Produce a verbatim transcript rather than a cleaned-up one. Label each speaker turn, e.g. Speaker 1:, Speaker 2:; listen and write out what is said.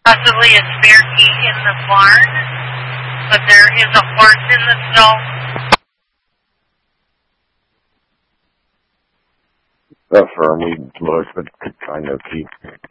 Speaker 1: Possibly a spare key in the barn, but there is a horse in the snow.
Speaker 2: The firm we looked, but could find no key.